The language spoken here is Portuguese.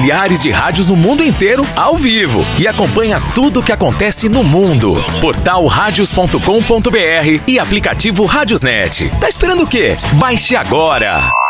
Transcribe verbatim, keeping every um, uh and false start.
milhares de rádios no mundo inteiro ao vivo e acompanha tudo o que acontece no mundo. Portal radios ponto com ponto br e aplicativo Radiosnet. Tá esperando o quê? Baixe agora!